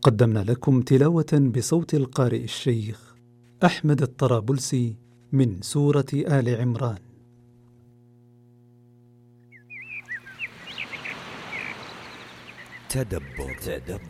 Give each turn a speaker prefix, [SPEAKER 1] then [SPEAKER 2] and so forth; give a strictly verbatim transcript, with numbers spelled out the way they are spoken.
[SPEAKER 1] قدمنا لكم تلاوة بصوت القارئ الشيخ أحمد الطرابلسي من سورة آل عمران.
[SPEAKER 2] تدبر. تدبر